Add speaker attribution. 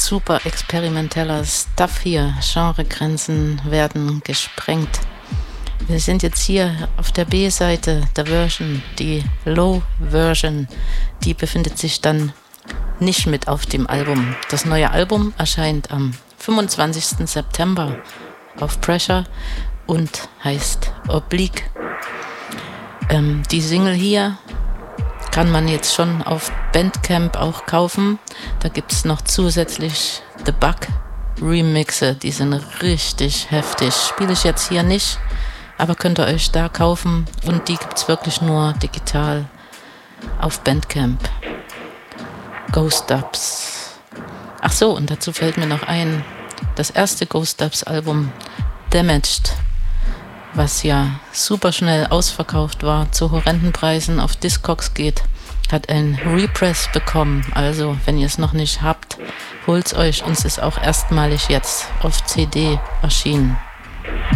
Speaker 1: super experimenteller Stuff hier. Genregrenzen werden gesprengt. Wir sind jetzt hier auf der B-Seite der Version, die Low-Version. Die befindet sich dann nicht mit auf dem Album. Das neue Album erscheint am 25. September auf Pressure und heißt Oblique. Die Single hier kann man jetzt schon auf Bandcamp auch kaufen. Da gibt es noch zusätzlich The Bug Remixe, die sind richtig heftig. Spiele ich jetzt hier nicht, aber könnt ihr euch da kaufen und die gibt es wirklich nur digital auf Bandcamp. Ghost Dubs. Ach so, und dazu fällt mir noch ein, das erste Ghost Dubs Album Damaged, was ja super schnell ausverkauft war, zu horrenden Preisen auf Discogs geht, hat ein Repress bekommen. Also, wenn ihr es noch nicht habt, holt's euch. Uns ist auch erstmalig jetzt auf CD erschienen.